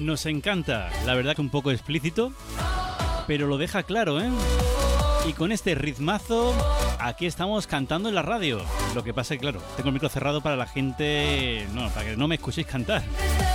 Nos encanta, la verdad que un poco explícito, pero lo deja claro, ¿eh? Y con este ritmazo, aquí estamos cantando en la radio. Lo que pasa es que, claro, tengo el micro cerrado para la gente... No, para que no me escuchéis cantar.